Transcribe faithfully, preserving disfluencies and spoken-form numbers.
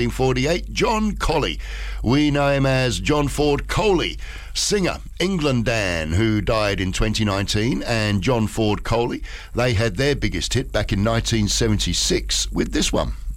forty-eight, John Collie. We know him as John Ford Coley. Singer, England Dan, who died in twenty nineteen, and John Ford Coley, they had their biggest hit back in nineteen seventy-six with this one.